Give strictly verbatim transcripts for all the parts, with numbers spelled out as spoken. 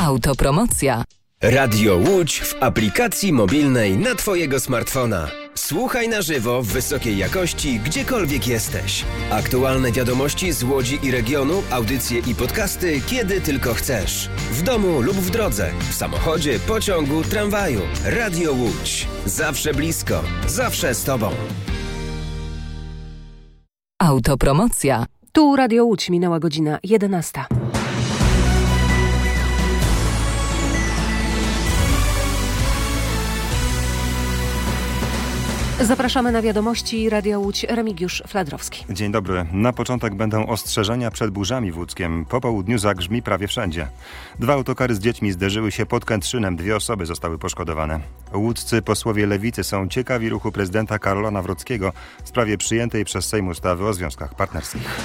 Autopromocja. Radio Łódź w aplikacji mobilnej na Twojego smartfona. Słuchaj na żywo w wysokiej jakości, gdziekolwiek jesteś. Aktualne wiadomości z Łodzi i regionu, audycje i podcasty, kiedy tylko chcesz. W domu lub w drodze, w samochodzie, pociągu, tramwaju. Radio Łódź. Zawsze blisko, zawsze z Tobą. Autopromocja. Tu Radio Łódź, minęła godzina jedenasta. Zapraszamy na wiadomości Radia Łódź. Remigiusz Fladrowski. Dzień dobry. Na początek będą ostrzeżenia przed burzami w Łódzkiem. Po południu zagrzmi prawie wszędzie. Dwa autokary z dziećmi zderzyły się pod Kętrzynem. Dwie osoby zostały poszkodowane. Łódzcy posłowie Lewicy są ciekawi ruchu prezydenta Karola Nawrockiego w sprawie przyjętej przez Sejm ustawy o związkach partnerskich.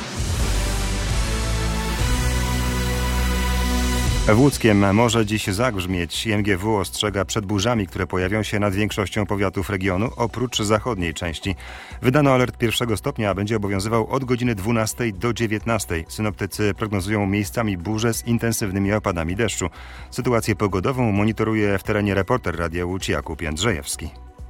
W Łódzkiem może dziś zagrzmieć. I M G W ostrzega przed burzami, które pojawią się nad większością powiatów regionu, oprócz zachodniej części. Wydano alert pierwszego stopnia, a będzie obowiązywał od godziny dwunastej do dziewiętnastej. Synoptycy prognozują miejscami burze z intensywnymi opadami deszczu. Sytuację pogodową monitoruje w terenie reporter Radia Łódź Jakub Jędrzejewski.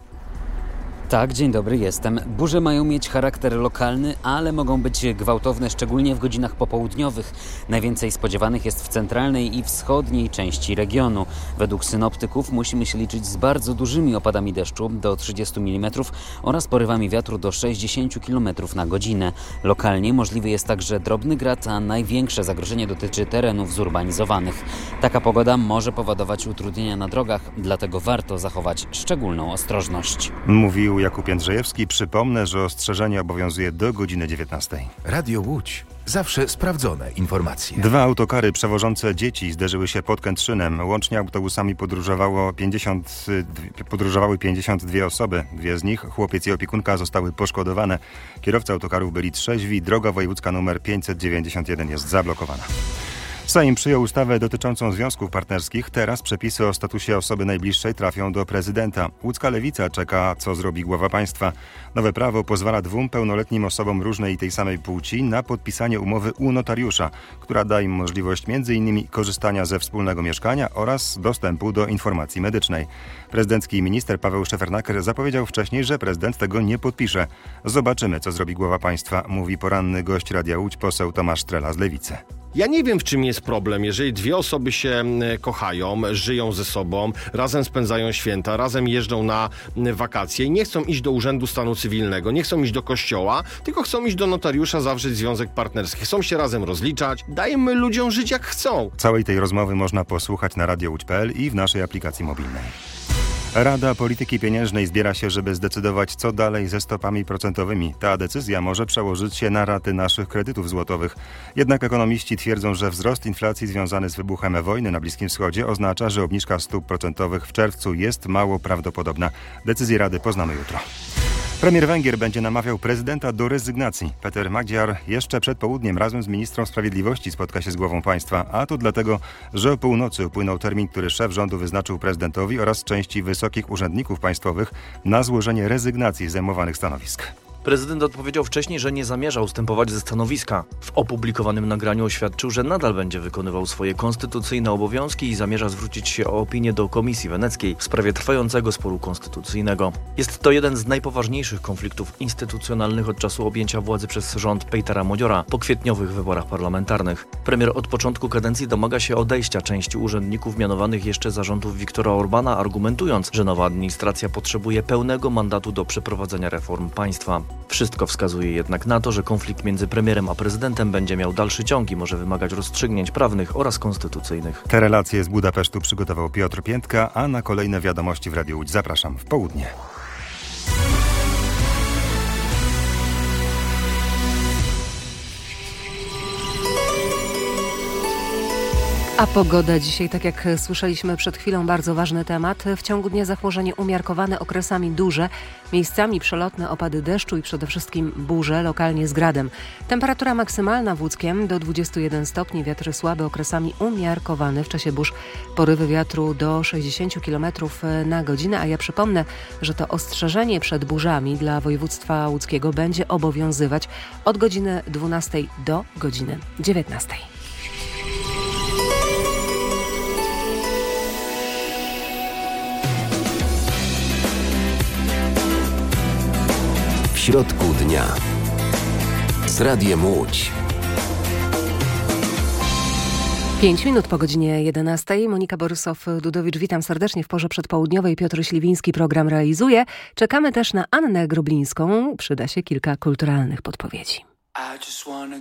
Tak, dzień dobry, jestem. Burze mają mieć charakter lokalny, ale mogą być gwałtowne, szczególnie w godzinach popołudniowych. Najwięcej spodziewanych jest w centralnej i wschodniej części regionu. Według synoptyków musimy się liczyć z bardzo dużymi opadami deszczu do trzydziestu milimetrów oraz porywami wiatru do sześćdziesięciu kilometrów na godzinę. Lokalnie możliwy jest także drobny grad, a największe zagrożenie dotyczy terenów zurbanizowanych. Taka pogoda może powodować utrudnienia na drogach, dlatego warto zachować szczególną ostrożność. Mówił Jakub Jędrzejewski. Przypomnę, że ostrzeżenie obowiązuje do godziny dziewiętnastej. Radio Łódź. Zawsze sprawdzone informacje. Dwa autokary przewożące dzieci zderzyły się pod Kętrzynem. Łącznie autobusami podróżowało pięćdziesiąt, podróżowały pięćdziesiąt dwie osoby. Dwie z nich, chłopiec i opiekunka, zostały poszkodowane. Kierowcy autokarów byli trzeźwi. Droga wojewódzka nr pięćset dziewięćdziesiąt jeden jest zablokowana. Sejm przyjął ustawę dotyczącą związków partnerskich. Teraz przepisy o statusie osoby najbliższej trafią do prezydenta. Łódzka Lewica czeka, co zrobi głowa państwa. Nowe prawo pozwala dwóm pełnoletnim osobom różnej i tej samej płci na podpisanie umowy u notariusza, która da im możliwość między innymi korzystania ze wspólnego mieszkania oraz dostępu do informacji medycznej. Prezydencki minister Paweł Szefernaker zapowiedział wcześniej, że prezydent tego nie podpisze. Zobaczymy, co zrobi głowa państwa, mówi poranny gość Radia Łódź, poseł Tomasz Trela z Lewicy. Ja nie wiem, w czym jest problem, jeżeli dwie osoby się kochają, żyją ze sobą, razem spędzają święta, razem jeżdżą na wakacje i nie chcą iść do Urzędu Stanu Cywilnego, nie chcą iść do kościoła, tylko chcą iść do notariusza, zawrzeć związek partnerski. Chcą się razem rozliczać, dajmy ludziom żyć jak chcą. Całej tej rozmowy można posłuchać na radio łódź kropka p l i w naszej aplikacji mobilnej. Rada Polityki Pieniężnej zbiera się, żeby zdecydować, co dalej ze stopami procentowymi. Ta decyzja może przełożyć się na raty naszych kredytów złotowych. Jednak ekonomiści twierdzą, że wzrost inflacji związany z wybuchem wojny na Bliskim Wschodzie oznacza, że obniżka stóp procentowych w czerwcu jest mało prawdopodobna. Decyzję Rady poznamy jutro. Premier Węgier będzie namawiał prezydenta do rezygnacji. Peter Magdziar jeszcze przed południem razem z ministrą sprawiedliwości spotka się z głową państwa, a to dlatego, że o północy upłynął termin, który szef rządu wyznaczył prezydentowi oraz części wysokich urzędników państwowych na złożenie rezygnacji z zajmowanych stanowisk. Prezydent odpowiedział wcześniej, że nie zamierza ustępować ze stanowiska. W opublikowanym nagraniu oświadczył, że nadal będzie wykonywał swoje konstytucyjne obowiązki i zamierza zwrócić się o opinię do Komisji Weneckiej w sprawie trwającego sporu konstytucyjnego. Jest to jeden z najpoważniejszych konfliktów instytucjonalnych od czasu objęcia władzy przez rząd Pejtera Modziora po kwietniowych wyborach parlamentarnych. Premier od początku kadencji domaga się odejścia części urzędników mianowanych jeszcze za rządów Viktora Orbana, argumentując, że nowa administracja potrzebuje pełnego mandatu do przeprowadzenia reform państwa. Wszystko wskazuje jednak na to, że konflikt między premierem a prezydentem będzie miał dalszy ciąg i może wymagać rozstrzygnięć prawnych oraz konstytucyjnych. Te relacje z Budapesztu przygotował Piotr Piętka, a na kolejne wiadomości w Radiu Łódź zapraszam w południe. A pogoda dzisiaj, tak jak słyszeliśmy przed chwilą, bardzo ważny temat. W ciągu dnia zachmurzenie umiarkowane, okresami duże, miejscami przelotne opady deszczu i przede wszystkim burze, lokalnie z gradem. Temperatura maksymalna w Łódzkiem do dwudziestu jeden stopni, wiatry słabe, okresami umiarkowane. W czasie burz porywy wiatru do sześćdziesięciu kilometrów na godzinę, a ja przypomnę, że to ostrzeżenie przed burzami dla województwa łódzkiego będzie obowiązywać od godziny dwunastej do godziny dziewiętnastej. środku dnia. Z Radiem Łódź. Pięć minut po godzinie jedenastej. Monika Borysow-Dudowicz, witam serdecznie w porze przedpołudniowej. Piotr Śliwiński program realizuje. Czekamy też na Annę Grublińską. Przyda się kilka kulturalnych podpowiedzi. I just wanna